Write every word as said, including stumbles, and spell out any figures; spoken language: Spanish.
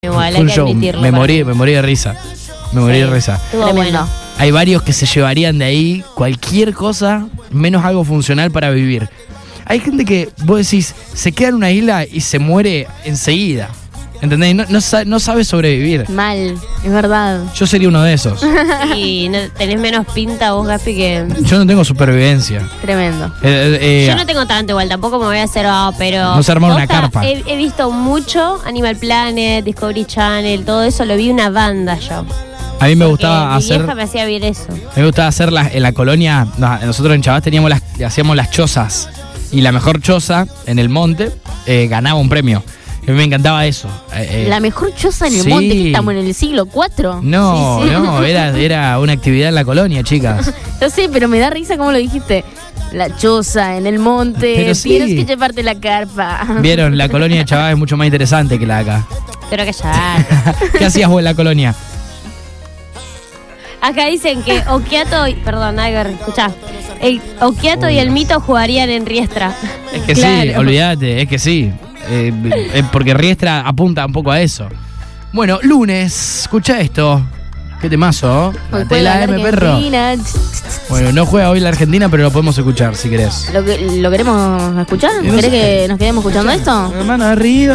Igual, Fue hay un que show. admitirlo. Me para morí, mí. me morí de risa. Me morí Sí. de risa. Estuvo Tremendo. bueno. Hay varios que se llevarían de ahí cualquier cosa menos algo funcional para vivir. Hay gente que, vos decís, se queda en una isla y se muere enseguida. ¿Entendés? No, no, sa- no sabe sobrevivir. Mal, es verdad. Yo sería uno de esos. Y no, tenés menos pinta vos, Gaspi, que... Yo no tengo supervivencia. Tremendo. Eh, eh, Yo no tengo tanto igual, tampoco me voy a hacer, oh, pero... No se armó una posta, carpa. He, he visto mucho Animal Planet, Discovery Channel, todo eso, lo vi una banda yo. a mí me Porque gustaba mi hacer. vieja me hacía ver eso. A mí me gustaba hacer las- en la colonia. No, nosotros en Chavás teníamos las, hacíamos las chozas. Y la mejor choza en el monte eh, ganaba un premio. A mí me encantaba eso. Eh, eh, La mejor choza en el sí. monte, que estamos en el siglo cuatro. No, Sí, sí. no, era, era una actividad en la colonia, chicas. Yo sé, pero me da risa como lo dijiste. La choza en el monte, Pero sí. tienes que llevarte la carpa. Vieron, la colonia de Chavás es mucho más interesante que la de acá. Pero que ya. ¿Qué hacías vos en la colonia? Acá dicen que Okiato y... Perdón, Iger, escuchá. El Okiato y el Mito jugarían en Riestra. Es que sí, Claro. olvídate, es que sí. Eh, eh, porque Riestra apunta un poco a eso. Bueno, lunes, escucha esto. Qué temazo, Hoy la juega tela la M, perro. Argentina. Bueno, no juega hoy la Argentina, pero lo podemos escuchar si querés. ¿Lo, que- ¿Lo queremos escuchar? Y no ¿Querés sé. que nos quedemos escuchando esto? Hermano, arriba.